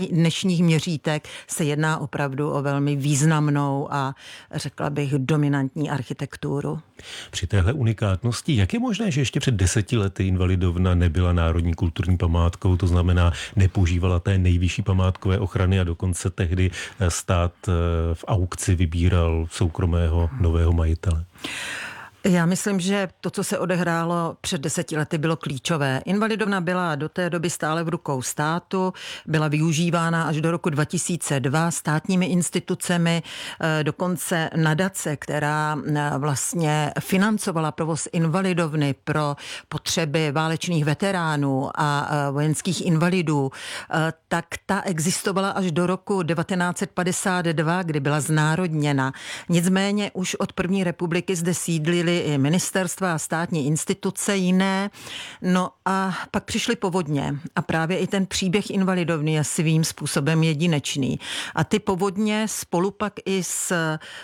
dnešních měřítek se jedná opravdu o velmi významnou a řekla bych dominantní architekturu. Při téhle unikátnosti, jak je možné, že ještě před 10 lety Invalidovna nebyla národní kulturní památkou, to znamená nepožívala té nejvyšší památkové ochrany a dokonce tehdy stát v aukci vybíral soukromého nového majitele? Já myslím, že to, co se odehrálo před 10 lety, bylo klíčové. Invalidovna byla do té doby stále v rukou státu, byla využívána až do roku 2002 státními institucemi, dokonce nadace, která vlastně financovala provoz Invalidovny pro potřeby válečných veteránů a vojenských invalidů, tak ta existovala až do roku 1952, kdy byla znárodněna. Nicméně už od první republiky zde sídlily i ministerstva a státní instituce jiné. No a pak přišly povodně a právě i ten příběh Invalidovny je svým způsobem jedinečný. A ty povodně spolu pak i s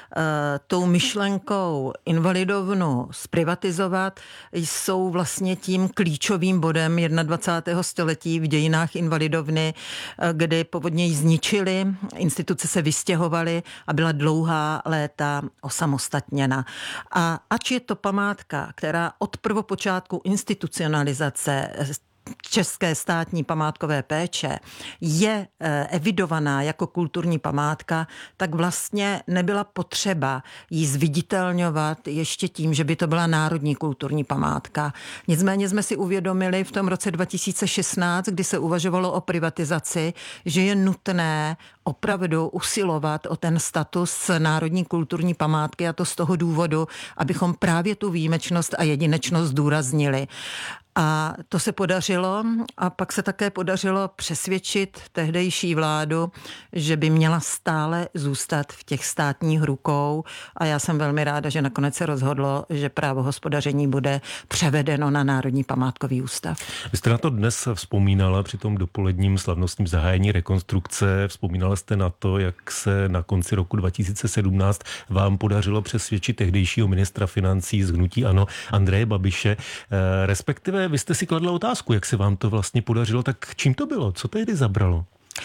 tou myšlenkou Invalidovnu zprivatizovat jsou vlastně tím klíčovým bodem 21. století v dějinách Invalidovny, kdy povodně ji zničily, instituce se vystěhovaly a byla dlouhá léta osamostatněna. A ač je to památka, která od prvopočátku institucionalizace české státní památkové péče je evidovaná jako kulturní památka, tak vlastně nebyla potřeba ji zviditelňovat ještě tím, že by to byla národní kulturní památka. Nicméně jsme si uvědomili v tom roce 2016, kdy se uvažovalo o privatizaci, že je nutné opravdu usilovat o ten status národní kulturní památky, a to z toho důvodu, abychom právě tu výjimečnost a jedinečnost zdůraznili. A to se podařilo a pak se také podařilo přesvědčit tehdejší vládu, že by měla stále zůstat v těch státních rukou a já jsem velmi ráda, že nakonec se rozhodlo, že právo hospodaření bude převedeno na Národní památkový ústav. Vy jste na to dnes vzpomínala při tom dopoledním slavnostním zahájení rekonstrukce. Vzpomínala jste na to, jak se na konci roku 2017 vám podařilo přesvědčit tehdejšího ministra financí z hnutí ANO Andreje Babiše, respektive vy jste si kladla otázku, jak se vám to vlastně podařilo, tak čím to bylo? Co tehdy zabralo?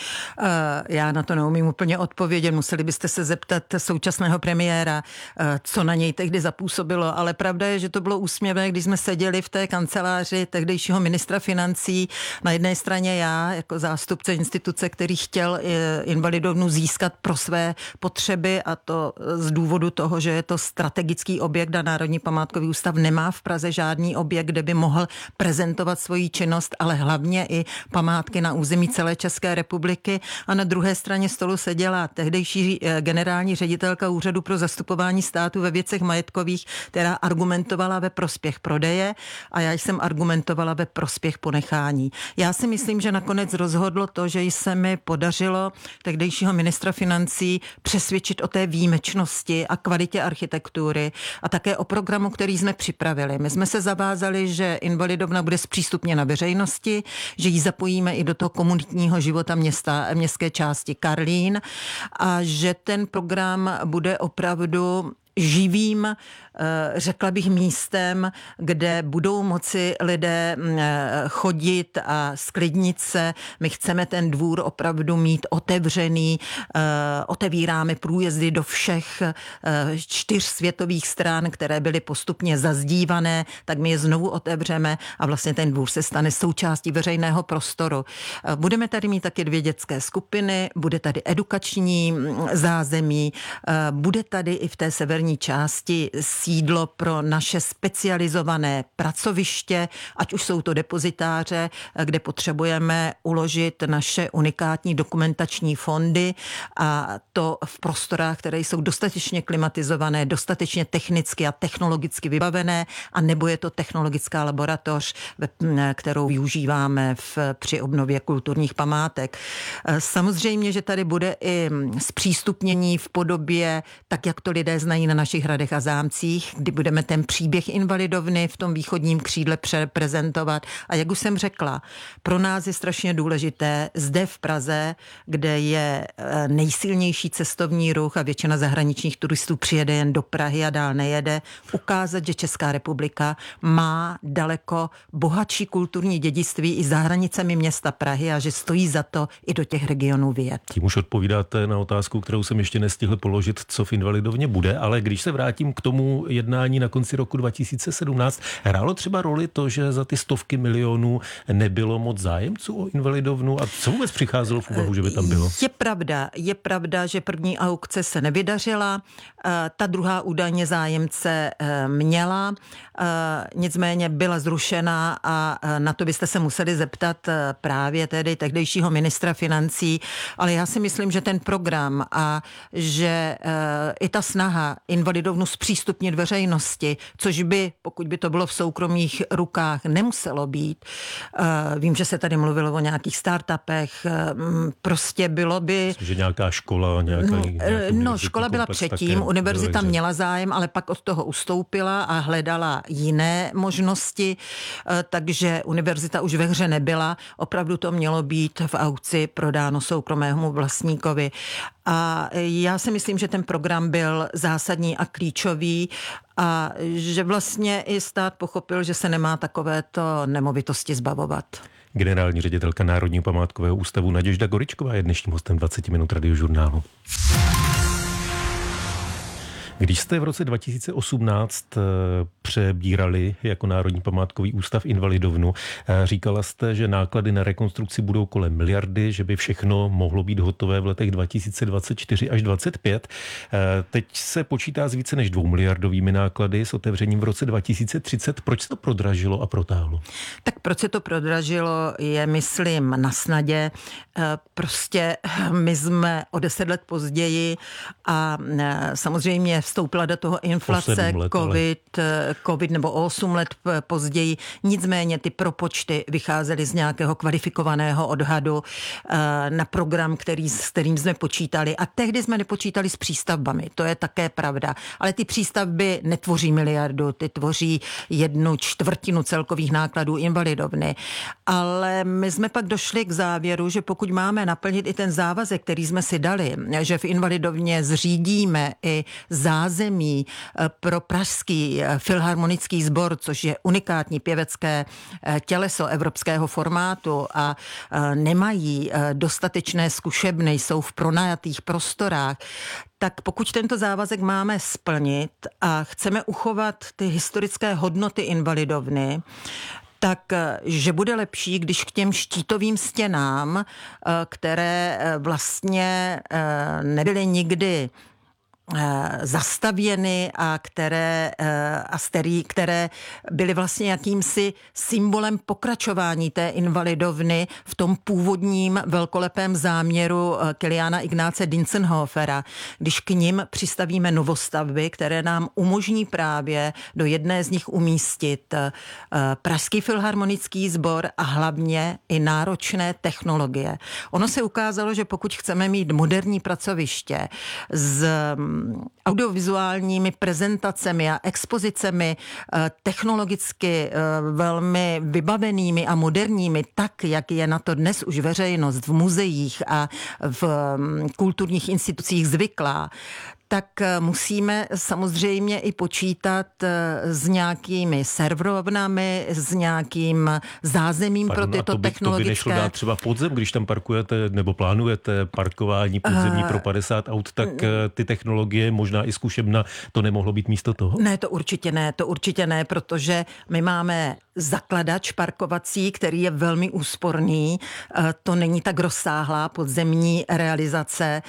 Já na to neumím úplně odpovědět. Museli byste se zeptat současného premiéra, co na něj tehdy zapůsobilo, ale pravda je, že to bylo úsměvné, když jsme seděli v té kanceláři tehdejšího ministra financí. Na jedné straně já, jako zástupce instituce, který chtěl Invalidovnu získat pro své potřeby, a to z důvodu toho, že je to strategický objekt a Národní památkový ústav nemá v Praze žádný objekt, kde by mohl prezentovat svoji činnost, ale hlavně i památky na území celé České republiky. A na druhé straně stolu seděla tehdejší generální ředitelka Úřadu pro zastupování státu ve věcech majetkových, která argumentovala ve prospěch prodeje a já jsem argumentovala ve prospěch ponechání. Já si myslím, že nakonec rozhodlo to, že se mi podařilo tehdejšího ministra financí přesvědčit o té výjimečnosti a kvalitě architektury a také o programu, který jsme připravili. My jsme se zavázali, že Invalidovna bude zpřístupněna veřejnosti, že ji zapojíme i do toho komunitního života městské části Karlín a že ten program bude opravdu živým, řekla bych, místem, kde budou moci lidé chodit a sklidnit se. My chceme ten dvůr opravdu mít otevřený, otevíráme průjezdy do všech 4 světových stran, které byly postupně zazdívané, tak my je znovu otevřeme a vlastně ten dvůr se stane součástí veřejného prostoru. Budeme tady mít taky 2 dětské skupiny, bude tady edukační zázemí, bude tady i v té severní části sídlo pro naše specializované pracoviště, ať už jsou to depozitáře, kde potřebujeme uložit naše unikátní dokumentační fondy a to v prostorách, které jsou dostatečně klimatizované, dostatečně technicky a technologicky vybavené, a nebo je to technologická laboratoř, kterou využíváme při obnově kulturních památek. Samozřejmě, že tady bude i zpřístupnění v podobě, tak jak to lidé znají na našich hradech a zámcích, kdy budeme ten příběh Invalidovny v tom východním křídle prezentovat. A jak už jsem řekla, pro nás je strašně důležité zde v Praze, kde je nejsilnější cestovní ruch a většina zahraničních turistů přijede jen do Prahy a dál nejede, ukázat, že Česká republika má daleko bohatší kulturní dědictví i za hranicemi města Prahy a že stojí za to i do těch regionů vyjet. Tím už odpovídáte na otázku, kterou jsem ještě nestihl položit, co v Invalidovně bude, ale když se vrátím k tomu jednání na konci roku 2017, hrálo třeba roli to, že za ty stovky milionů nebylo moc zájemců o Invalidovnu a co vůbec přicházelo v úvahu, že by tam bylo? Je pravda, že první aukce se nevydařila, ta druhá údajně zájemce měla, nicméně byla zrušena a na to byste se museli zeptat právě tedy tehdejšího ministra financí, ale já si myslím, že ten program a že i ta snaha Invalidovnu zpřístupnit veřejnosti, což by, pokud by to bylo v soukromých rukách, nemuselo být. Vím, že se tady mluvilo o nějakých startupech, prostě bylo by... Myslím, že nějaká škola, škola byla předtím, univerzita měla zájem, ale pak od toho ustoupila a hledala jiné možnosti, takže univerzita už ve hře nebyla. Opravdu to mělo být v aukci prodáno soukromému vlastníkovi. A já si myslím, že ten program byl zásadní a klíčový a že vlastně i stát pochopil, že se nemá takovéto nemovitosti zbavovat. Generální ředitelka Národního památkového ústavu Naděžda Goričková je dnešním hostem 20 minut Radiožurnálu. Když jste v roce 2018 přebírali jako Národní památkový ústav Invalidovnu, říkala jste, že náklady na rekonstrukci budou kolem miliardy, že by všechno mohlo být hotové v letech 2024 až 2025. Teď se počítá s více než 2 miliardovými náklady s otevřením v roce 2030. Proč se to prodražilo a protáhlo? Tak proč se to prodražilo je, myslím, na snadě. Prostě my jsme o 10 let později a samozřejmě vstoupila do toho inflace, covid nebo o 8 let později. Nicméně ty propočty vycházely z nějakého kvalifikovaného odhadu na program, s kterým jsme počítali. A tehdy jsme nepočítali s přístavbami, to je také pravda. Ale ty přístavby netvoří miliardu, ty tvoří 1/4 celkových nákladů Invalidovny. Ale my jsme pak došli k závěru, že pokud máme naplnit i ten závazek, který jsme si dali, že v Invalidovně zřídíme i zázemí pro pražský filharmonický sbor, což je unikátní pěvecké těleso evropského formátu a nemají dostatečné zkušebny, jsou v pronajatých prostorách, tak pokud tento závazek máme splnit a chceme uchovat ty historické hodnoty Invalidovny, tak že bude lepší, když k těm štítovým stěnám, které vlastně nebyly nikdy zastavěny a které byly vlastně jakýmsi symbolem pokračování té Invalidovny v tom původním velkolepém záměru Kiliána Ignáce Dientzenhofera, když k nim přistavíme novostavby, které nám umožní právě do jedné z nich umístit Pražský filharmonický sbor a hlavně i náročné technologie. Ono se ukázalo, že pokud chceme mít moderní pracoviště s audiovizuálními prezentacemi a expozicemi technologicky velmi vybavenými a moderními, tak, jak je na to dnes už veřejnost v muzeích a v kulturních institucích zvyklá, tak musíme samozřejmě i počítat s nějakými serverovnami, s nějakým zázemím pro tyto technologické... To by nešlo dát třeba podzem, když tam parkujete nebo plánujete parkování podzemní pro 50 aut, tak ty technologie, možná i zkušebna, to nemohlo být místo toho? Ne, to určitě ne, protože my máme zakladač parkovací, který je velmi úsporný. To není tak rozsáhlá podzemní realizace.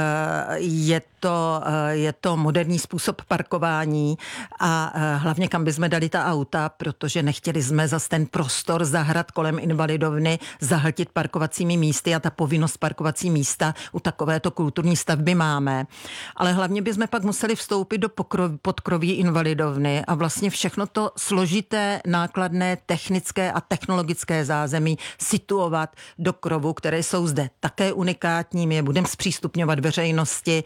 Je to moderní způsob parkování a hlavně kam bychom dali ta auta, protože nechtěli jsme zas ten prostor zahrad kolem Invalidovny zahltit parkovacími místy a ta povinnost parkovací místa u takovéto kulturní stavby máme. Ale hlavně bychom pak museli vstoupit do podkroví Invalidovny a vlastně všechno to složité, nákladné, technické a technologické zázemí situovat do krovu, které jsou zde také unikátní, my je budeme zpřístupňovat veřejnosti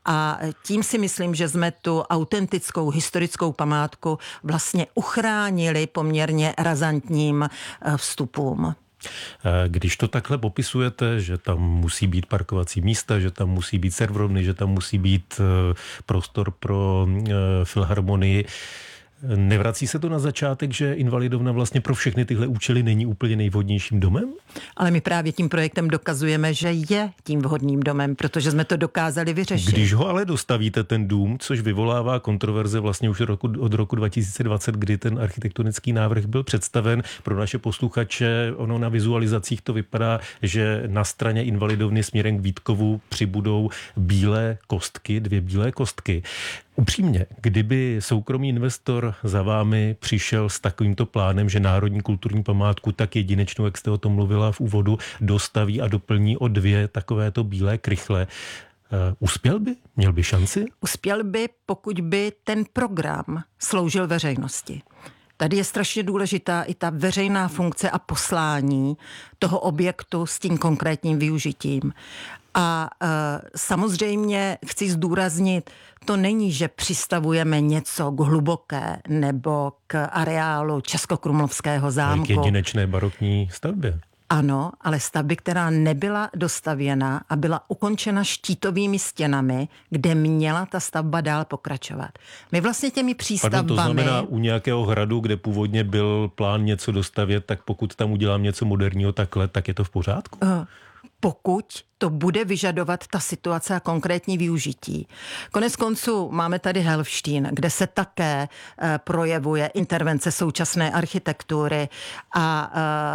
A tím si myslím, že jsme tu autentickou historickou památku vlastně uchránili poměrně razantním vstupům. Když to takhle popisujete, že tam musí být parkovací místa, že tam musí být serverovny, že tam musí být prostor pro filharmonii, nevrací se to na začátek, že Invalidovna vlastně pro všechny tyhle účely není úplně nejvhodnějším domem? Ale my právě tím projektem dokazujeme, že je tím vhodným domem, protože jsme to dokázali vyřešit. Když ho ale dostavíte ten dům, což vyvolává kontroverze vlastně už od roku 2020, kdy ten architektonický návrh byl představen pro naše posluchače, ono na vizualizacích to vypadá, že na straně Invalidovny směrem k Vítkovu přibudou bílé kostky, 2 bílé kostky. Upřímně, kdyby soukromý investor za vámi přišel s takovýmto plánem, že národní kulturní památku tak jedinečnou, jak jste o tom mluvila v úvodu, dostaví a doplní o 2 takovéto bílé krychle, uspěl by? Měl by šanci? Uspěl by, pokud by ten program sloužil veřejnosti. Tady je strašně důležitá i ta veřejná funkce a poslání toho objektu s tím konkrétním využitím. A samozřejmě chci zdůraznit, to není, že přistavujeme něco k Hluboké nebo k areálu Českokrumlovského zámku. K jedinečné barokní stavbě. Ano, ale stavby, která nebyla dostavěna a byla ukončena štítovými stěnami, kde měla ta stavba dál pokračovat. My vlastně těmi přístavbami... To znamená u nějakého hradu, kde původně byl plán něco dostavět, tak pokud tam udělám něco moderního takhle, tak je to v pořádku? Pokud to bude vyžadovat ta situace a konkrétní využití. Konec konců máme tady Helfštín, kde se také projevuje intervence současné architektury a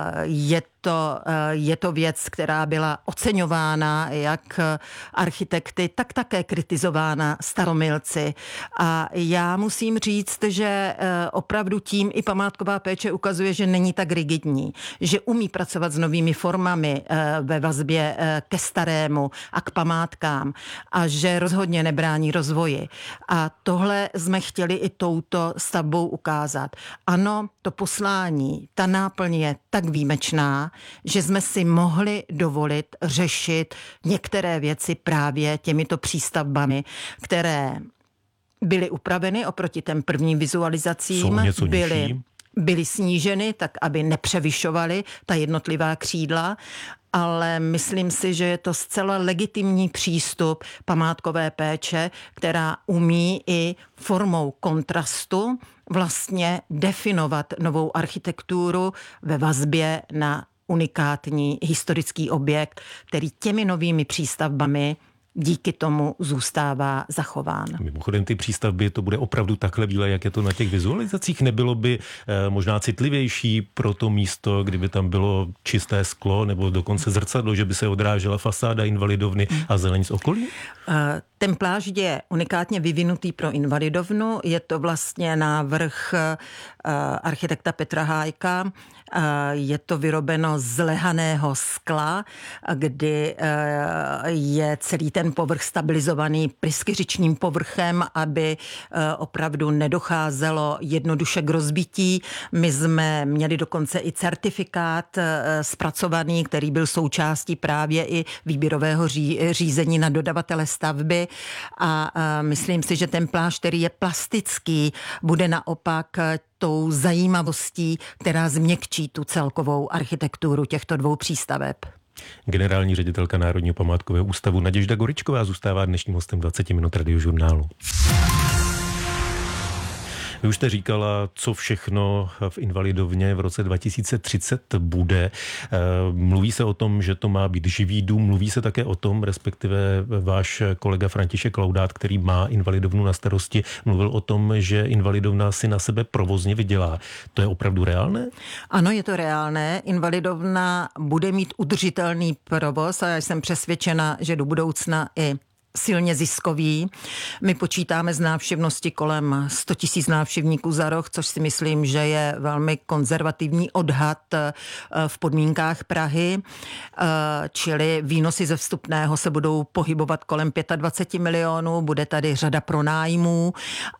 je to věc, která byla oceňována jak architekty, tak také kritizována staromilci. A já musím říct, že opravdu tím i památková péče ukazuje, že není tak rigidní, že umí pracovat s novými formami ve vazbě ke starému a k památkám a že rozhodně nebrání rozvoji. A tohle jsme chtěli i touto stavbou ukázat. Ano, to poslání, ta náplň je tak výjimečná, že jsme si mohli dovolit řešit některé věci právě těmito přístavbami, které byly upraveny oproti těm prvním vizualizacím. Byly sníženy tak, aby nepřevyšovaly ta jednotlivá křídla, ale myslím si, že je to zcela legitimní přístup památkové péče, která umí i formou kontrastu vlastně definovat novou architekturu ve vazbě na unikátní historický objekt, který těmi novými přístavbami díky tomu zůstává zachován. Mimochodem ty přístavby, to bude opravdu takhle bílé, jak je to na těch vizualizacích? Nebylo by možná citlivější pro to místo, kdyby tam bylo čisté sklo nebo dokonce zrcadlo, že by se odrážela fasáda Invalidovny a zeleň z okolí? Ten plášť je unikátně vyvinutý pro Invalidovnu. Je to vlastně návrh architekta Petra Hájka. Je to vyrobeno z lehaného skla, kdy je celý ten povrch stabilizovaný pryskyřičním povrchem, aby opravdu nedocházelo jednoduše k rozbití. My jsme měli dokonce i certifikát zpracovaný, který byl součástí právě i výběrového řízení na dodavatele stavby a myslím si, že ten plášť, který je plastický, bude naopak tou zajímavostí, která změkčí tu celkovou architekturu těchto 2 přístaveb. Generální ředitelka Národního památkového ústavu Naděžda Goričková zůstává dnešním hostem 20 minut Radiožurnálu. Vy už jste říkala, co všechno v Invalidovně v roce 2030 bude. Mluví se o tom, že to má být živý dům, mluví se také o tom, respektive váš kolega František Laudát, který má Invalidovnu na starosti, mluvil o tom, že Invalidovna si na sebe provozně vydělá. To je opravdu reálné? Ano, je to reálné. Invalidovna bude mít udržitelný provoz a já jsem přesvědčena, že do budoucna i silně ziskový. My počítáme z návštěvnosti kolem 100 000 návštěvníků za rok, což si myslím, že je velmi konzervativní odhad v podmínkách Prahy, čili výnosy ze vstupného se budou pohybovat kolem 25 milionů, bude tady řada pronájmů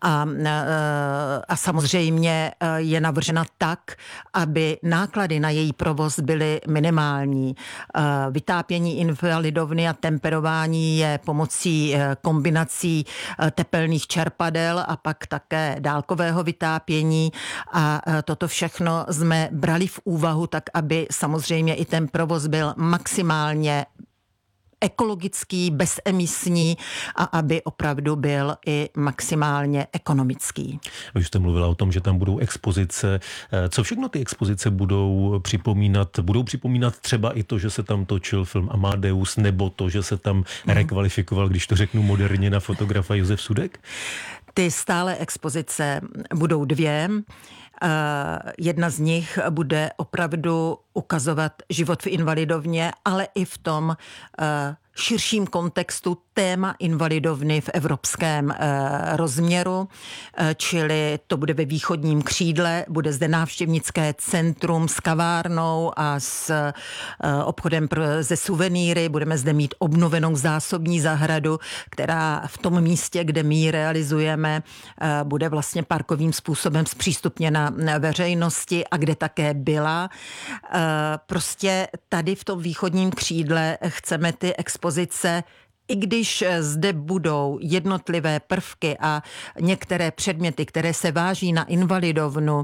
a samozřejmě je navržena tak, aby náklady na její provoz byly minimální. Vytápění Invalidovny a temperování je pomocí pomocí kombinací tepelných čerpadel a pak také dálkového vytápění a toto všechno jsme brali v úvahu tak, aby samozřejmě i ten provoz byl maximálně ekologický, bezemisní a aby opravdu byl i maximálně ekonomický. Vy jste mluvila o tom, že tam budou expozice. Co všechno ty expozice budou připomínat? Budou připomínat třeba i to, že se tam točil film Amadeus, nebo to, že se tam rekvalifikoval, když to řeknu moderně, na fotografa Josef Sudek? Ty stále expozice budou 2. Jedna z nich bude opravdu ukazovat život v invalidovně, ale i v tom širším kontextu téma invalidovny v evropském rozměru, čili to bude ve východním křídle, bude zde návštěvnické centrum s kavárnou a s obchodem se suvenýry, budeme zde mít obnovenou zásobní zahradu, která v tom místě, kde my ji realizujeme, bude vlastně parkovým způsobem zpřístupněna veřejnosti a kde také byla. Prostě tady v tom východním křídle chceme ty expozice, i když zde budou jednotlivé prvky a některé předměty, které se váží na invalidovnu,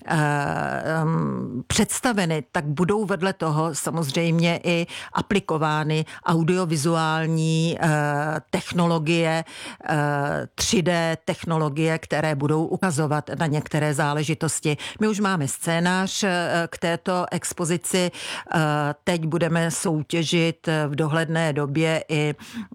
představeny, tak budou vedle toho samozřejmě i aplikovány audiovizuální technologie, 3D technologie, které budou ukazovat na některé záležitosti. My už máme scénář k této expozici. Teď budeme soutěžit v dohledné době i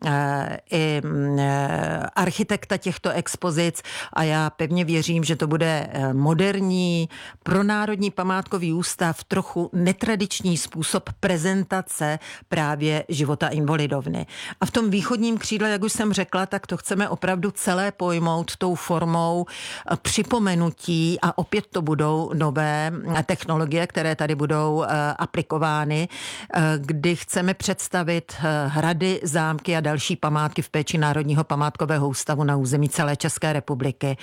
architekta těchto expozic a já pevně věřím, že to bude moderní pro Národní památkový ústav trochu netradiční způsob prezentace právě života invalidovny. A v tom východním křídle, jak už jsem řekla, tak to chceme opravdu celé pojmout tou formou připomenutí a opět to budou nové technologie, které tady budou aplikovány, kdy chceme představit hrady, zámky a další památky v péči Národního památkového ústavu na území celé České republiky.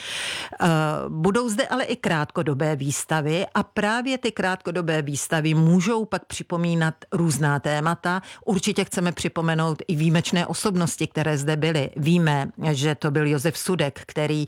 Budou zde ale i krátkodobé výstavy a právě ty krátkodobé výstavy můžou pak připomínat různá témata. Určitě chceme připomenout i výjimečné osobnosti, které zde byly. Víme, že to byl Josef Sudek, který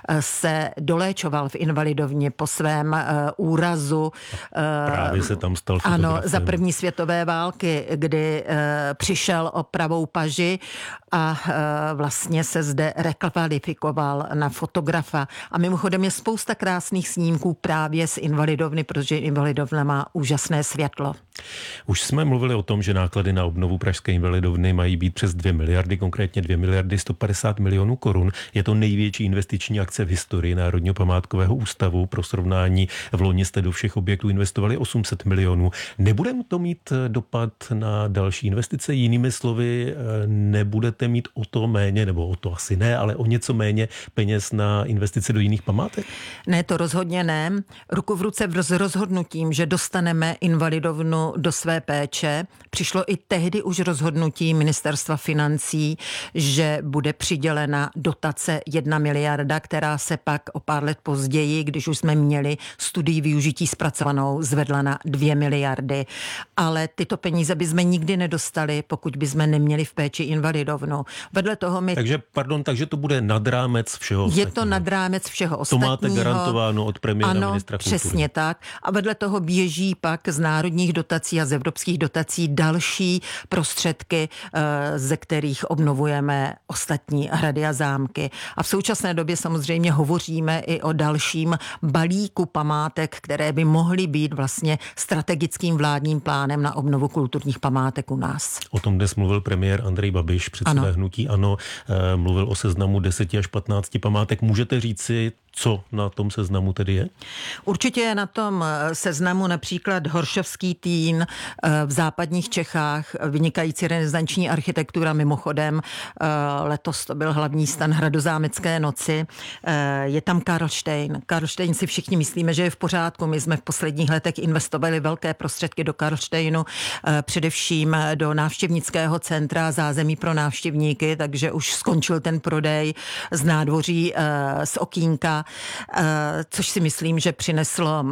se doléčoval v invalidovně po svém úrazu. Právě se tam stal fotografem. Ano, za první světové války, kdy přišel o pravou paži a vlastně se zde rekvalifikoval na fotografa. A mimochodem je spousta krásných snímků právě z invalidovny, protože invalidovna má úžasné světlo. Už jsme mluvili o tom, že náklady na obnovu pražské invalidovny mají být přes 2 miliardy, konkrétně 2 miliardy 150 milionů korun. Je to největší investiční akce v historii Národního památkového ústavu. Pro srovnání v loni jste do všech objektů investovali 800 milionů. Nebude to mít dopad na další investice? Jinými slovy, nebudete mít o to méně, nebo o to asi ne, ale o něco méně peněz na investice do jiných památek? Ne, to rozhodně ne. Ruku v ruce s rozhodnutím, že dostaneme invalidovnu do své péče. Přišlo i tehdy už rozhodnutí Ministerstva financí, že bude přidělena dotace 1 miliarda, která se pak o pár let později, když už jsme měli studii využití zpracovanou, zvedla na 2 miliardy. Ale tyto peníze bychom nikdy nedostali, pokud bychom neměli v péči invalidovnu. Vedle toho takže to bude nad rámec všeho ostatního. Je to nad rámec všeho ostatního. To máte garantováno od premiéra ministra kultury. Přesně tak. A vedle toho běží pak z národních dotací a z evropských dotací další prostředky, ze kterých obnovujeme ostatní hrady a zámky. A v současné době samozřejmě hovoříme i o dalším balíku památek, které by mohly být vlastně strategickým vládním plánem na obnovu kulturních památek u nás. O tom dnes mluvil premiér Andrej Babiš, předseda hnutí ANO, mluvil o seznamu 10 až 15 památek. Můžete říci, co na tom seznamu tedy je? Určitě je na tom seznamu například Horšovský Týn v západních Čechách, vynikající renesanční architektura, mimochodem letos to byl hlavní stan Hradozámecké noci. Je tam Karlštejn. Karlštejn si všichni myslíme, že je v pořádku. My jsme v posledních letech investovali velké prostředky do Karlštejnu, především do návštěvnického centra zázemí pro návštěvníky, takže už skončil ten prodej z nádvoří z okýnka. což si myslím, že přineslo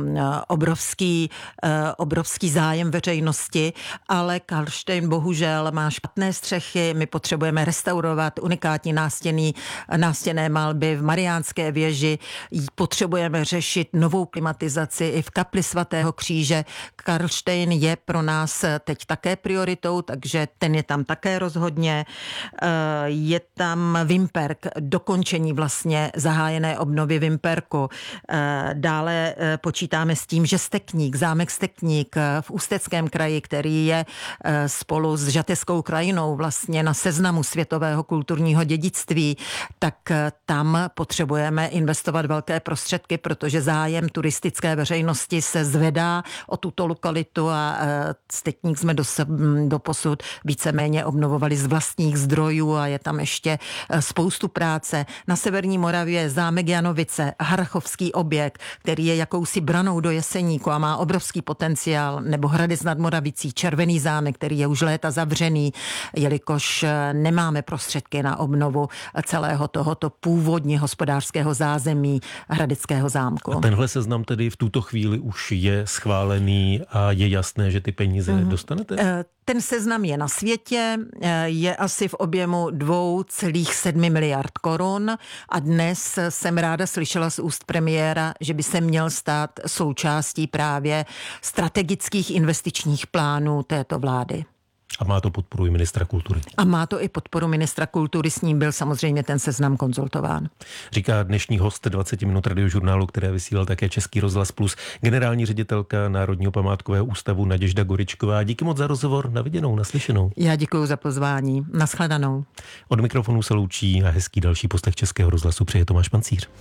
obrovský zájem veřejnosti, ale Karlštejn bohužel má špatné střechy, my potřebujeme restaurovat unikátní nástěnné malby v Mariánské věži, potřebujeme řešit novou klimatizaci i v kapli svatého kříže. Karlštejn je pro nás teď také prioritou, takže ten je tam také rozhodně. Je tam Vimperk, dokončení vlastně zahájené obnovy Vimperku. Dále počítáme s tím, že zámek Stekník v Ústeckém kraji, který je spolu s Žateckou krajinou vlastně na seznamu světového kulturního dědictví, tak tam potřebujeme investovat velké prostředky, protože zájem turistické veřejnosti se zvedá o tuto lokalitu a Stekník jsme doposud víceméně obnovovali z vlastních zdrojů a je tam ještě spoustu práce. Na severní Moravě zámek Janovice, Harrachovský objekt, který je jakousi branou do Jeseníku a má obrovský potenciál, nebo Hradec nad Moravicí, Červený zámek, který je už léta zavřený, jelikož nemáme prostředky na obnovu celého tohoto původně hospodářského zázemí Hradeckého zámku. A tenhle seznam tedy v tuto chvíli už je schválený a je jasné, že ty peníze dostanete? Ten seznam je na světě, je asi v objemu 2,7 miliard korun a dnes jsem ráda slyšela z úst premiéra, že by se měl stát součástí právě strategických investičních plánů této vlády. A má to podporu i ministra kultury. A má to i podporu ministra kultury, s ním byl samozřejmě ten seznam konzultován. Říká dnešní host 20 minut radiožurnálu, které vysílal také Český rozhlas Plus, generální ředitelka Národního památkového ústavu Naděžda Goričková. Díky moc za rozhovor, na viděnou, naslyšenou. Já děkuji za pozvání, nashledanou. Od mikrofonu se loučí a hezký další poslech Českého rozhlasu přeje Tomáš Pancíř.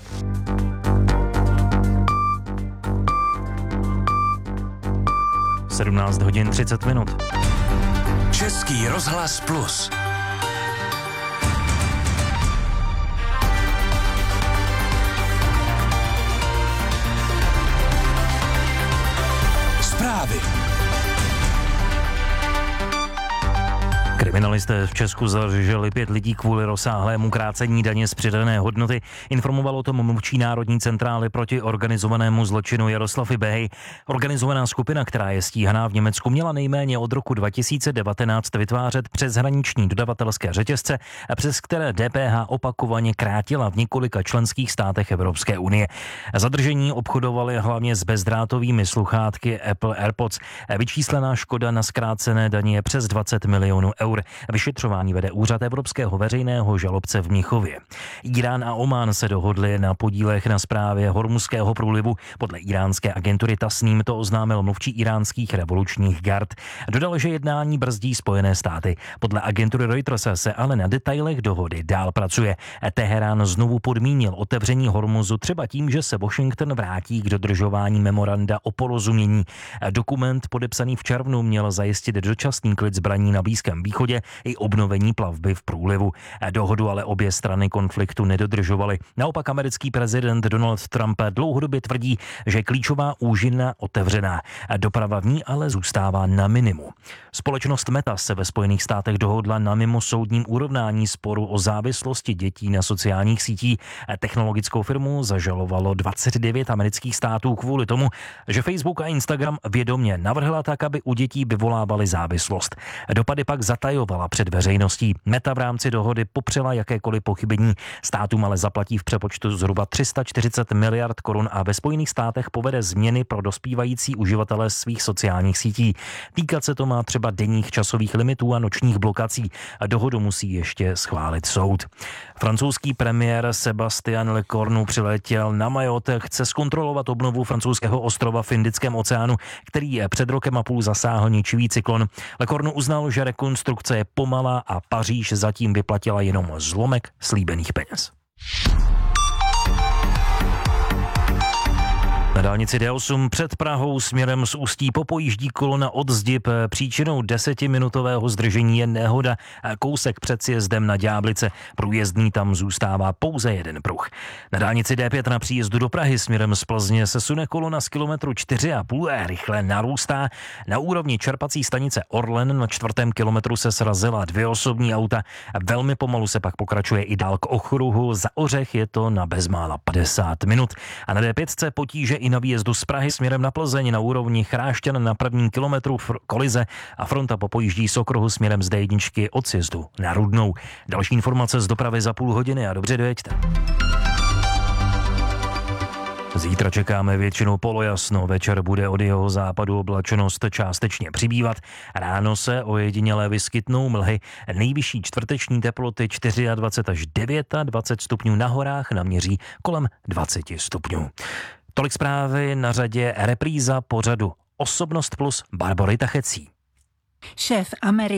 Sedmnáct hodin 30 minut. Český rozhlas Plus. Zprávy. Kriminalisté v Česku zadrželi 5 lidí kvůli rozsáhlému krácení daně z přidané hodnoty. Informoval o tom mluvčí Národní centrály proti organizovanému zločinu Jaroslav Ibehej. Organizovaná skupina, která je stíhaná v Německu, měla nejméně od roku 2019 vytvářet přeshraniční dodavatelské řetězce, přes které DPH opakovaně krátila v několika členských státech Evropské unie. Zadržení obchodovali hlavně s bezdrátovými sluchátky Apple AirPods. Vyčíslená škoda na zkrácené daně je přes 20 milionů eur. Vyšetřování vede úřad Evropského veřejného žalobce v Mnichově. Irán a Omán se dohodli na podílech na správě Hormuzského průlivu. Podle iránské agentury Tasnim to oznámil mluvčí iránských revolučních gard. Dodal, že jednání brzdí Spojené státy. Podle agentury Reuters se ale na detailech dohody dál pracuje. Teherán znovu podmínil otevření Hormuzu třeba tím, že se Washington vrátí k dodržování memoranda o porozumění. Dokument podepsaný v červnu měl zajistit dočasný klid zbraní na Blízkém východě i obnovení plavby v průlivu. Dohodu ale obě strany konfliktu nedodržovaly. Naopak americký prezident Donald Trump dlouhodobě tvrdí, že klíčová úžina otevřená. Doprava v ní ale zůstává na minimu. Společnost Meta se ve Spojených státech dohodla na mimosoudním urovnání sporu o závislosti dětí na sociálních sítích. Technologickou firmu zažalovalo 29 amerických států kvůli tomu, že Facebook a Instagram vědomě navrhla tak, aby u dětí vyvolávaly závislost. Dopady pak zatajovala před veřejností. Meta v rámci dohody popřela jakékoliv pochybení. Státům ale zaplatí v přepočtu zhruba 340 miliard korun a ve Spojených státech povede změny pro dospívající uživatele svých sociálních sítí. Týkat se to má třeba denních časových limitů a nočních blokací. Dohodu musí ještě schválit soud. Francouzský premiér Sébastien Lecornu přiletěl na Mayotte, chce zkontrolovat obnovu francouzského ostrova v Indickém oceánu, který před rokem a půl zasáhl ničivý cyklon. Lecornu uznal, že rekonstrukce je pomalá a Paříž zatím vyplatila jenom zlomek slíbených peněz. Na dálnici D8 před Prahou směrem z Ústí popojíždí kolona od Zdyb. Příčinou 10minutového zdržení je nehoda. Kousek před sjezdem na Ďáblice. Průjezdný tam zůstává pouze jeden pruh. Na dálnici D5 na příjezdu do Prahy směrem z Plzně se sune kolona z kilometru 4,5 rychle narůstá. Na úrovni čerpací stanice Orlen na 4. kilometru se srazila 2 osobní auta. Velmi pomalu se pak pokračuje i dál k okruhu. Za Ořech je to na bezmála 50 minut. A na D5 potíže i na výjezdu z Prahy směrem na Plzeň na úrovni Chrášťan na 1. kilometru kolize a fronta popojíždí z okruhu směrem z D1 od sjezdu na Rudnou. Další informace z dopravy za půl hodiny a dobře dojeďte. Zítra čekáme většinou polojasno, večer bude od jeho západu oblačenost částečně přibývat. Ráno se ojediněle vyskytnou mlhy, nejvyšší čtvrteční teploty 24 až 29 stupňů, na horách naměří kolem 20 stupňů. Tolik zprávy, na řadě repríza pořadu Osobnost plus Barbory Tachecí. Šéf